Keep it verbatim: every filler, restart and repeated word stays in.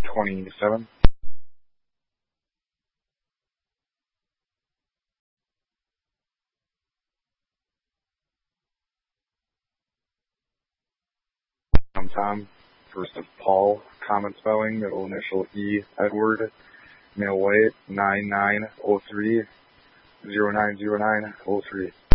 twenty-seven. I'm Tom. First of Paul, common spelling, middle initial E, Edward, male weight, nine nine oh three, zero nine zero nine oh three.